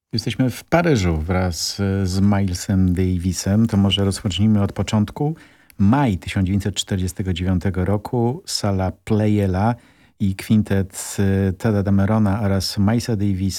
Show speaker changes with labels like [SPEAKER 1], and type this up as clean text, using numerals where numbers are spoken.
[SPEAKER 1] Jesteśmy w Paryżu wraz z Milesem Davisem. To może rozpocznijmy od początku. Maj 1949 roku, sala Playela i kwintet Teda Damerona oraz Milesa Davisa